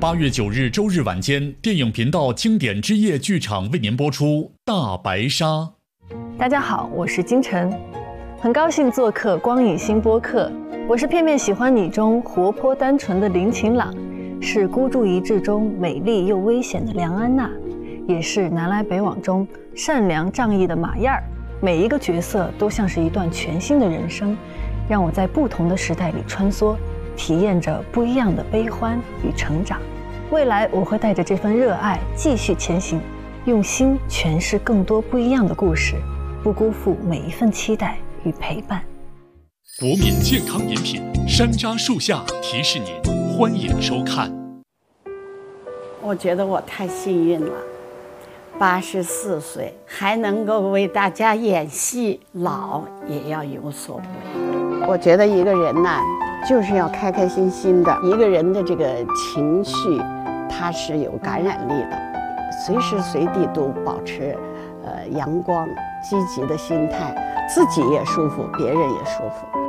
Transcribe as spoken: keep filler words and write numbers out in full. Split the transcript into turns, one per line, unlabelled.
八月九日周日晚间，电影频道经典之夜剧场为您播出《大白鲨》。
大家好，我是金晨，很高兴做客光影新播客。我是片面喜欢你中活泼单纯的林晴朗，是孤注一掷中美丽又危险的梁安娜，也是南来北往中善良仗义的马燕儿。每一个角色都像是一段全新的人生，让我在不同的时代里穿梭，体验着不一样的悲欢与成长。未来我会带着这份热爱继续前行，用心诠释更多不一样的故事，不辜负每一份期待与陪伴。
国民健康饮品山楂树下提示您，欢迎收看。
我觉得我太幸运了，八十四岁还能够为大家演戏，老也要有所为。我觉得一个人呢，就是要开开心心的。一个人的这个情绪，它是有感染力的，随时随地都保持呃阳光、积极的心态，自己也舒服，别人也舒服。